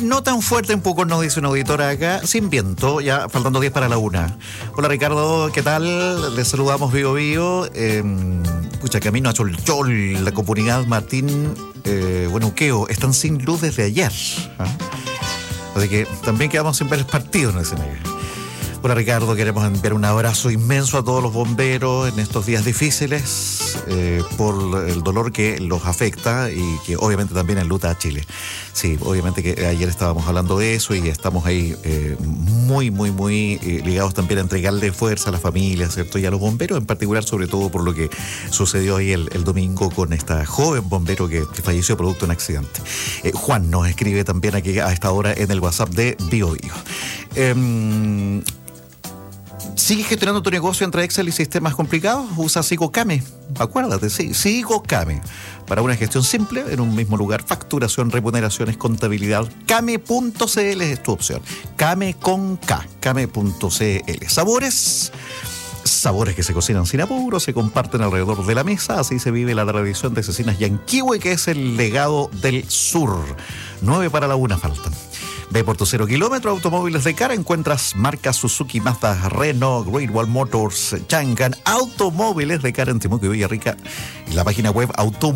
no tan fuerte, un poco nos dice una auditora acá, sin viento, ya faltando 10 para la 1. Hola Ricardo, ¿qué tal? Les saludamos Bio. Pucha, camino a Cholchol, la comunidad Martín, Uqueo, están sin luz desde ayer. Así que también quedamos sin ver el partido en el escenario. Hola Ricardo, queremos enviar un abrazo inmenso a todos los bomberos en estos días difíciles por el dolor que los afecta y que obviamente también enluta a Chile. Sí, obviamente que ayer estábamos hablando de eso y estamos ahí muy ligados también a entregarle fuerza a la familia, ¿cierto? Y a los bomberos en particular, sobre todo por lo que sucedió ahí el domingo con esta joven bombero que falleció producto de un accidente. Juan nos escribe también aquí a esta hora en el WhatsApp de Bio. ¿Sigues gestionando tu negocio entre Excel y sistemas complicados? Usa SigoKame. Acuérdate, sí, SigoKame. Para una gestión simple, en un mismo lugar, facturación, remuneraciones, contabilidad. Kame.cl es tu opción. Kame con K. Kame.cl. Sabores que se cocinan sin apuro, se comparten alrededor de la mesa. Así se vive la tradición de Cecinas Yanquihue, que es el legado del sur. 9 para la 1 faltan. Ve por tu 0 kilómetro, Automóviles de Car, encuentras marcas Suzuki, Mazda, Renault, Great Wall Motors, Changan, Automóviles de Car en Temuco y Villarrica, y la página web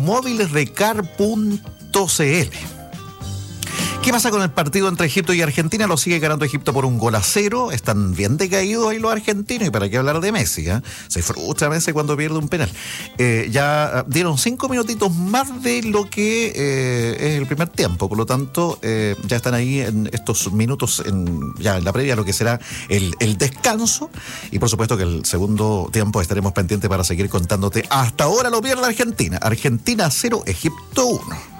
automóvilesdecar.cl. ¿Qué pasa con el partido entre Egipto y Argentina? Lo sigue ganando Egipto por 1-0. Están bien decaídos ahí los argentinos. ¿Y para qué hablar de Messi? Se frustra a veces cuando pierde un penal. Ya dieron 5 minutitos más de lo que es el primer tiempo. Por lo tanto, ya están ahí en estos minutos, ya en la previa, lo que será el descanso. Y por supuesto que el segundo tiempo estaremos pendientes para seguir contándote. Hasta ahora lo pierde Argentina. Argentina 0, Egipto 1.